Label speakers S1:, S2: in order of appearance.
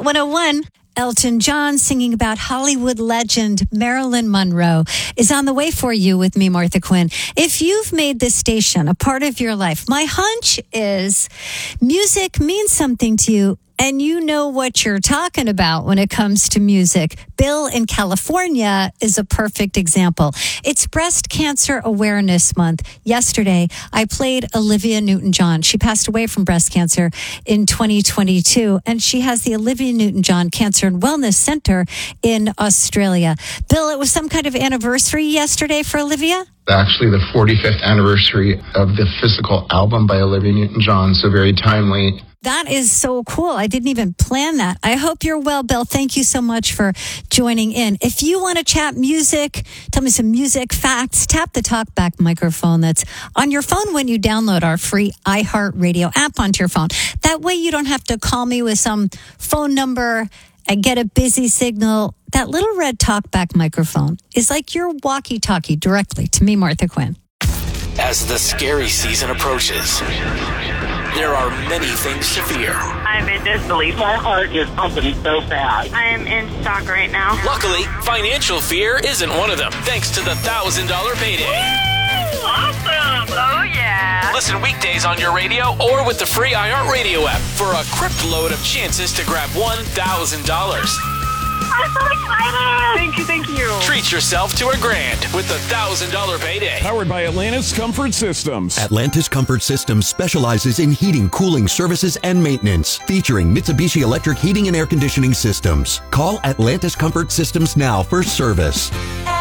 S1: Hot 101. Elton John singing about Hollywood legend Marilyn Monroe is on the way for you with me, Martha Quinn. If you've made this station a part of your life, my hunch is music means something to you. And you know what you're talking about when it comes to music. Bill in California is a perfect example. It's Breast Cancer Awareness Month. Yesterday, I played Olivia Newton-John. She passed away from breast cancer in 2022, and she has the Olivia Newton-John Cancer and Wellness Center in Australia. Bill, it was some kind of anniversary yesterday for Olivia?
S2: Actually, the 45th anniversary of the physical album by Olivia Newton-John, so very timely.
S1: That is so cool. I didn't even plan that. I hope you're well, Bill. Thank you so much for joining in. If you want to chat music, tell me some music facts, tap the talkback microphone that's on your phone when you download our free iHeartRadio app onto your phone. That way you don't have to call me with some phone number and get a busy signal. That little red talkback microphone is like your walkie-talkie directly to me, Martha Quinn.
S3: As the scary season approaches, there are many things to fear.
S4: I'm in disbelief. My heart is pumping so fast.
S5: I am in shock right now.
S3: Luckily, financial fear isn't one of them, thanks to the $1,000 payday.
S4: Woo! Awesome!
S5: Oh, yeah.
S3: Listen weekdays on your radio or with the free iHeartRadio app for a crypt load of chances to grab $1,000.
S4: I'm so excited!
S5: Thank you.
S3: Treat yourself to $1,000 with the $1,000 payday.
S6: Powered by Atlantis Comfort Systems.
S7: Atlantis Comfort Systems specializes in heating, cooling services, and maintenance, featuring Mitsubishi Electric heating and air conditioning systems. Call Atlantis Comfort Systems now for service.